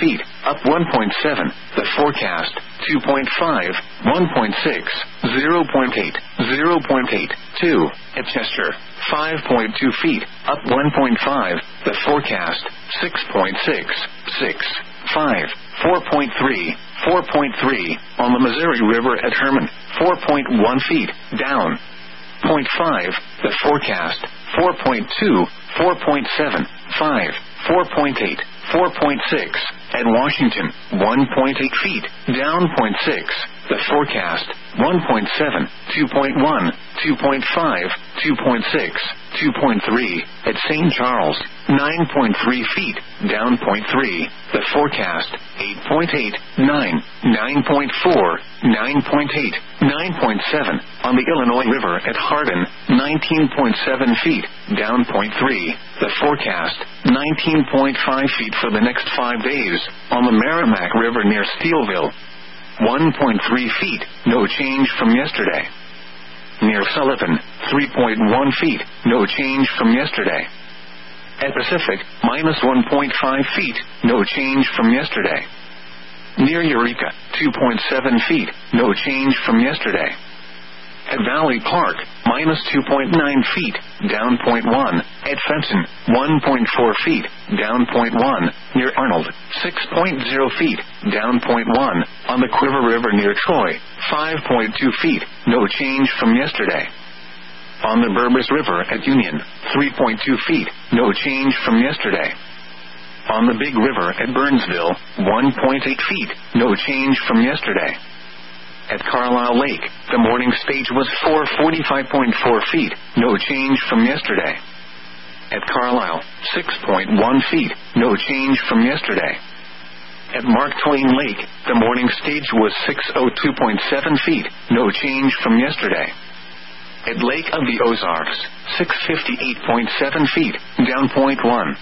feet, up 1.7. The forecast, 2.5, 1.6, 0.8, 0.8, 2. At Chester, 5.2 feet, up 1.5. The forecast, 6.6, 6, 5, 4.3, 4.3. On the Missouri River at Herman, 4.1 feet, down 0.5. The forecast, 4.2, 4.7, 5, 4.8, 4.6. At Washington, 1.8 feet, down 0.6. The forecast, 1.7, 2.1, 2.5, 2.6, 2.3. At St. Charles, 9.3 feet, down 0.3. The forecast, 8.8, 9, 9.4, 9.8, 9.7. On the Illinois River at Hardin, 19.7 feet, down 0.3. The forecast, 19.5 feet for the next 5 days. On the Merrimack River near Steelville, 1.3 feet, no change from yesterday. Near Sullivan, 3.1 feet, no change from yesterday. At Pacific, minus 1.5 feet, no change from yesterday. Near Eureka, 2.7 feet, no change from yesterday. At Valley Park, minus 2.9 feet, down 0.1. At Fenton, 1.4 feet, down 0.1. Near Arnold, 6.0 feet, down 0.1. On the Quiver River near Troy, 5.2 feet, no change from yesterday. On the Burbus River at Union, 3.2 feet, no change from yesterday. On the Big River at Burnsville, 1.8 feet, no change from yesterday. At Carlisle Lake, the morning stage was 445.4 feet, no change from yesterday. At Carlisle, 6.1 feet, no change from yesterday. At Mark Twain Lake, the morning stage was 602.7 feet, no change from yesterday. At Lake of the Ozarks, 658.7 feet, down 0.1.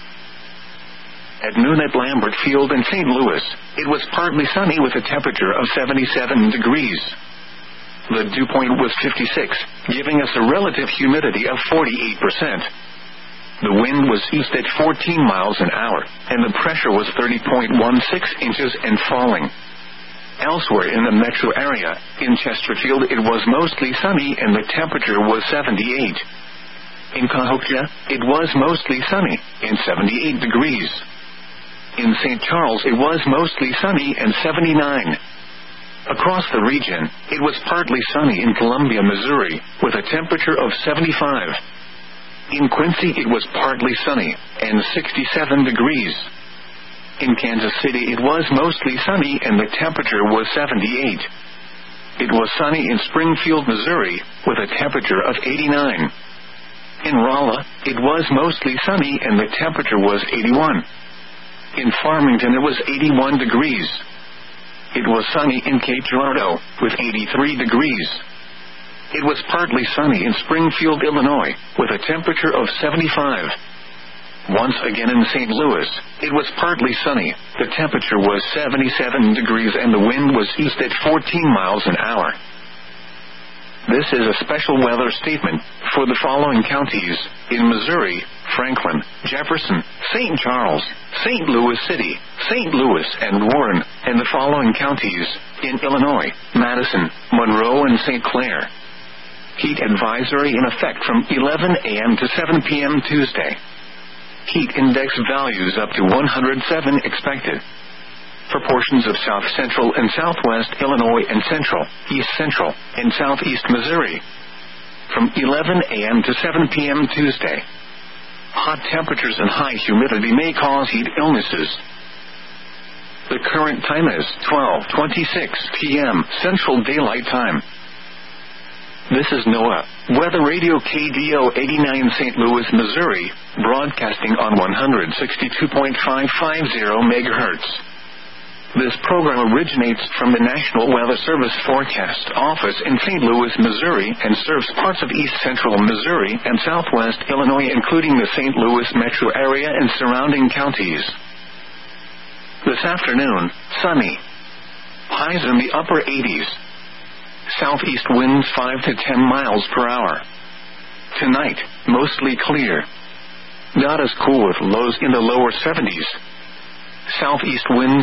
At noon at Lambert Field in St. Louis, it was partly sunny with a temperature of 77 degrees. The dew point was 56, giving us a relative humidity of 48%. The wind was east at 14 miles an hour, and the pressure was 30.16 inches and falling. Elsewhere in the metro area, in Chesterfield it was mostly sunny and the temperature was 78. In Cahokia, it was mostly sunny and 78 degrees. In St. Charles it was mostly sunny and 79. Across the region, it was partly sunny in Columbia, Missouri, with a temperature of 75. In Quincy it was partly sunny and 67 degrees. In Kansas City it was mostly sunny and the temperature was 78. It was sunny in Springfield, Missouri, with a temperature of 89. In Rolla, it was mostly sunny and the temperature was 81. In Farmington it was 81 degrees. It was sunny in Cape Girardeau, with 83 degrees. It was partly sunny in Springfield, Illinois, with a temperature of 75. Once again in St. Louis, it was partly sunny. The temperature was 77 degrees and the wind was east at 14 miles an hour. This is a special weather statement for the following counties: in Missouri, Franklin, Jefferson, St. Charles, St. Louis City, St. Louis, and Warren, and the following counties: in Illinois, Madison, Monroe, and St. Clair. Heat advisory in effect from 11 a.m. to 7 p.m. Tuesday. Heat index values up to 107 expected. For portions of south central and southwest Illinois and central, east central, and southeast Missouri. From 11 a.m. to 7 p.m. Tuesday. Hot temperatures and high humidity may cause heat illnesses. The current time is 12:26 p.m. Central Daylight Time. This is NOAA, Weather Radio KDO 89 St. Louis, Missouri, broadcasting on 162.550 MHz. This program originates from the National Weather Service Forecast Office in St. Louis, Missouri, and serves parts of east central Missouri and southwest Illinois, including the St. Louis metro area and surrounding counties. This afternoon, sunny. Highs in the upper 80s. Southeast winds 5 to 10 miles per hour. Tonight, mostly clear. Not as cool with lows in the lower 70s. Southeast winds